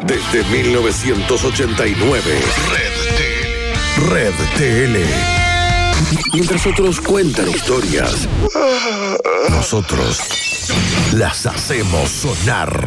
Desde 1989. Red TL. Mientras otros cuentan historias, nosotros las hacemos sonar.